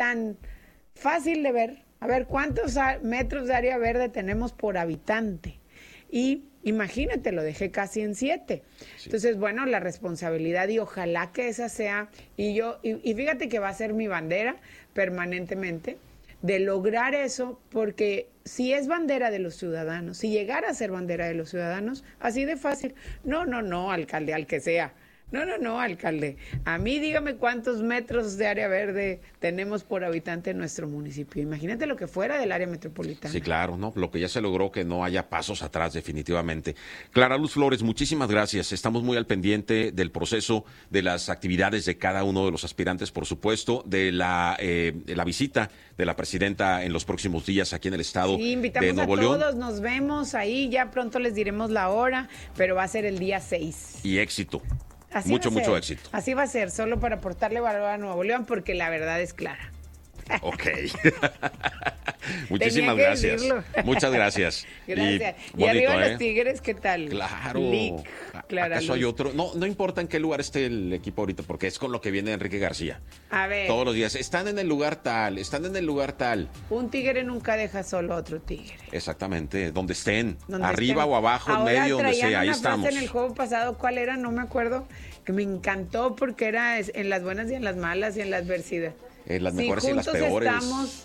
tan fácil de ver. A ver, ¿cuántos metros de área verde tenemos por habitante? Y imagínate, lo dejé casi en 7. Sí. Entonces, bueno, la responsabilidad, y ojalá que esa sea, y fíjate que va a ser mi bandera permanentemente, de lograr eso, porque si es bandera de los ciudadanos, si llegara a ser bandera de los ciudadanos, así de fácil. No, alcalde, al que sea. No, alcalde. A mí dígame cuántos metros de área verde tenemos por habitante en nuestro municipio. Imagínate lo que fuera del área metropolitana. Sí, claro, ¿no? Lo que ya se logró, que no haya pasos atrás definitivamente. Clara Luz Flores, muchísimas gracias. Estamos muy al pendiente del proceso, de las actividades de cada uno de los aspirantes, por supuesto, de la visita de la presidenta en los próximos días aquí en el estado de Nuevo León. Todos, nos vemos ahí, ya pronto les diremos la hora, pero va a ser el día 6. Y éxito. Así mucho éxito. Así va a ser, solo para aportarle valor a Nuevo León, porque la verdad es clara. Ok. Muchísimas gracias. Muchas gracias. Gracias. Y bonito, arriba los Tigres, ¿qué tal? Claro. ¿Acaso hay otro? No importa en qué lugar esté el equipo ahorita, porque es con lo que viene Enrique García. A ver. Todos los días. Están en el lugar tal. Un tigre nunca deja solo a otro tigre. Exactamente. Donde estén. Arriba o abajo, en medio, donde sea. Ahí estamos. En el juego pasado, ¿cuál era? No me acuerdo. Que me encantó porque era en las buenas y en las malas y en la adversidad. En las mejores y en las peores. Estamos,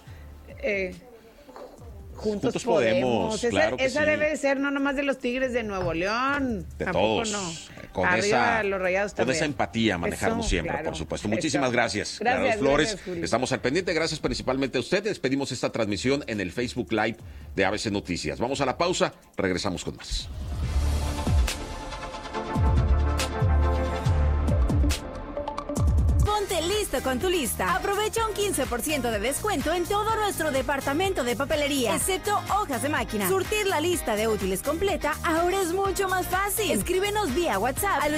juntos podemos. Claro que esa sí. debe ser no nomás de los Tigres de Nuevo León. De todos. No? Con arriba los Rayados también. Con esa empatía manejarnos siempre, claro. por supuesto. Muchísimas gracias. Gracias, Flores. Gracias, estamos al pendiente. Gracias principalmente a ustedes. Pedimos esta transmisión en el Facebook Live de ABC Noticias. Vamos a la pausa. Regresamos con más. Ponte listo con tu lista. Aprovecha un 15% de descuento en todo nuestro departamento de papelería, excepto hojas de máquina. Surtir la lista de útiles completa ahora es mucho más fácil. Escríbenos vía WhatsApp al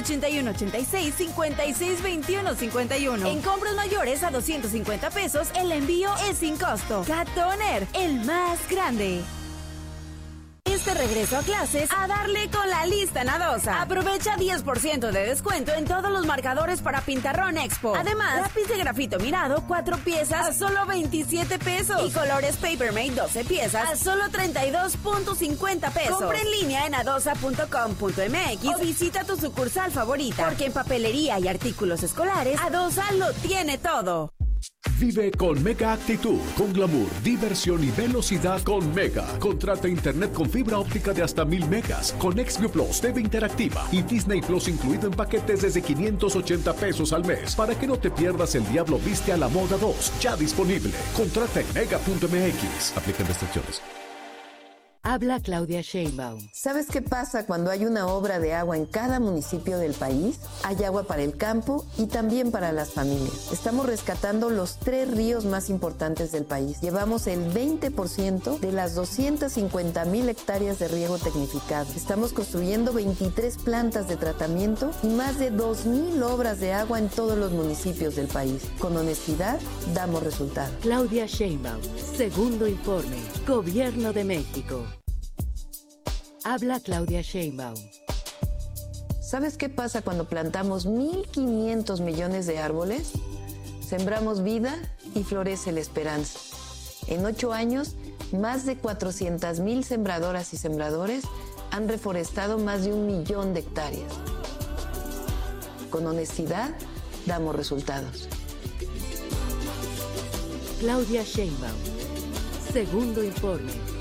8186-562151. En compras mayores a 250 pesos, el envío es sin costo. Cat Toner, el más grande. Este regreso a clases, a darle con la lista Nadosa. Aprovecha 10% de descuento en todos los marcadores para Pintarrón Expo. Además, lápiz de grafito mirado, 4 piezas a solo 27 pesos. Y colores Papermate, 12 piezas a solo 32.50 pesos. Compra en línea en adosa.com.mx o visita tu sucursal favorita. Porque en papelería y artículos escolares, Adosa lo tiene todo. Vive con Mega Actitud, con glamour, diversión y velocidad con Mega. Contrata internet con fibra óptica de hasta 1000 megas, con XView Plus, TV interactiva y Disney Plus incluido en paquetes desde 580 pesos al mes, para que no te pierdas El Diablo Viste a la Moda 2, ya disponible. Contrata en mega.mx. Aplican restricciones. Habla Claudia Sheinbaum. ¿Sabes qué pasa cuando hay una obra de agua en cada municipio del país? Hay agua para el campo y también para las familias. Estamos rescatando los 3 ríos más importantes del país. Llevamos el 20% de las 250,000 hectáreas de riego tecnificado. Estamos construyendo 23 plantas de tratamiento y más de 2,000 obras de agua en todos los municipios del país. Con honestidad, damos resultados. Claudia Sheinbaum, segundo informe, Gobierno de México. Habla Claudia Sheinbaum. ¿Sabes qué pasa cuando plantamos 1,500 millones de árboles? Sembramos vida y florece la esperanza. En 8 años, más de 400,000 sembradoras y sembradores han reforestado más de 1 millón de hectáreas. Con honestidad, damos resultados. Claudia Sheinbaum, segundo informe.